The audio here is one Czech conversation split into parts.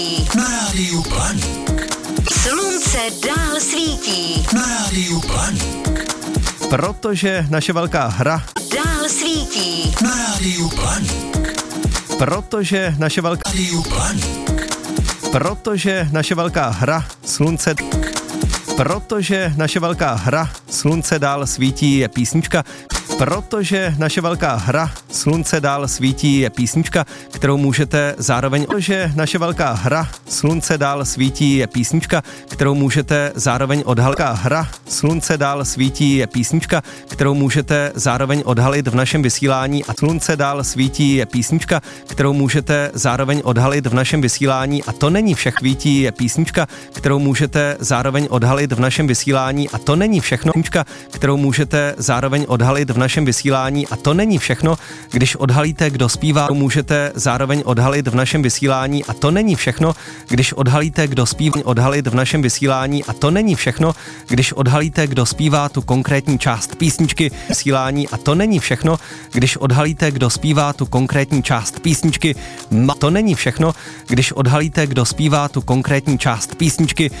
Na rádiu Planík. Slunce dál svítí. Na rádiu Planík. Protože naše velká hra Dál svítí. Na rádiu Planík. Protože naše velká Rádiu Planík. Protože naše velká hra Slunce Protože naše velká hra Slunce dál svítí je písnička Protože naše velká hra Slunce dál svítí je písnička, kterou můžete zároveň Protože naše velká hra Slunce dál svítí je písnička, kterou můžete zároveň odhalit hra Slunce dál svítí je písnička, kterou můžete zároveň odhalit v našem vysílání a Slunce dál svítí je písnička, kterou můžete zároveň odhalit v našem vysílání a to není všechno. Svítí je písnička, kterou můžete zároveň odhalit v našem vysílání a to není všechno. Kterou můžete zároveň odhalit v našem vysílání a to není všechno, když odhalíte, kdo zpívá, můžete zároveň odhalit v našem vysílání a to není všechno, když odhalíte, kdo zpívá, odhalit v našem vysílání a to není všechno, když odhalíte, kdo zpívá tu konkrétní část písničky vysílání a to není všechno, když odhalíte, kdo zpívá tu konkrétní část písničky. To není všechno, když odhalíte, kdo zpívá tu konkrétní část písničky.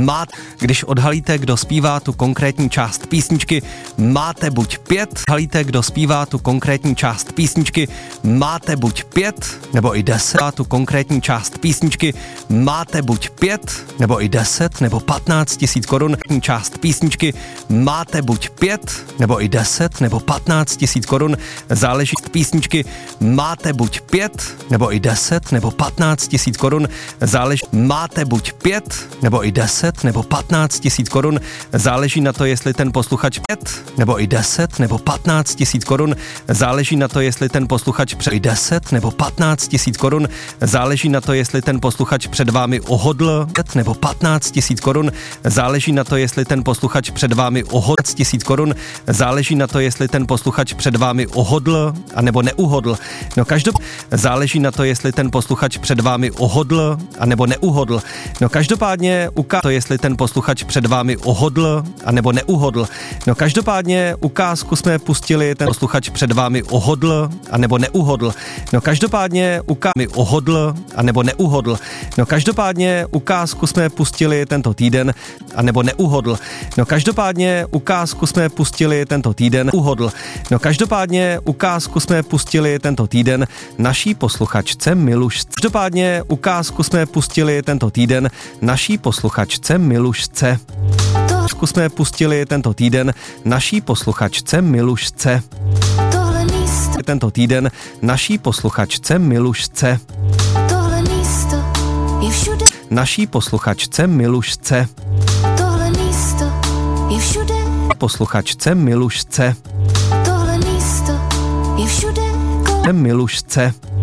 Když odhalíte, kdo zpívá tu konkrétní část písničky, máte buď 5, odhalíte, kdo zpívá tu konkrétní část písničky, máte buď 5, nebo i 10, tu konkrétní část písničky, máte buď 5, nebo i 10, nebo 15 000 korun, část písničky, máte buď 5, nebo i 10, nebo 15 000 korun, záleží písničky, máte buď 5, nebo i 10, nebo 15 000 korun, záleží, máte buď 5, nebo i 10, nebo 15 000 korun, záleží na to, jestli ten posluchač 5, nebo i 10, nebo 15 000 korun, záleží na to, jestli ten posluchač před 10, nebo 15 000 korun, záleží na to, jestli ten posluchač před vámi ohodl, nebo 15 000 korun, záleží na to, jestli ten posluchač před vámi ohodl 000 korun, záleží na to, jestli ten posluchač před vámi ohodl, anebo neuhodl. No záleží na to, jestli ten posluchač před vámi ohodl, anebo neuhodl. No každopádně to, jestli ten posluchač před vámi ohodl, anebo neuhodl. No každopádně ukázku jsme pustili, ten posluchač před vámi ohodl, anebo neuhodl. No každopádně ohodl, anebo neuhodl. No každopádně ukázku jsme pustili tento týden, anebo neuhodl. No každopádně ukázku jsme pustili tento týden, uhodl. No každopádně ukázku jsme pustili tento týden naší posluchačce Milušce. Každopádně ukázku jsme pustili tento týden naší posluchačce Milušce. Ukázku jsme pustili tento týden naší posluchačce Milušce. Tento týden naší posluchačce Milušce. Tohle místo je všude. Naší posluchačce Milušce. Tohle místo je všude. Posluchačce Milušce. Tohle místo je všude. Milušce.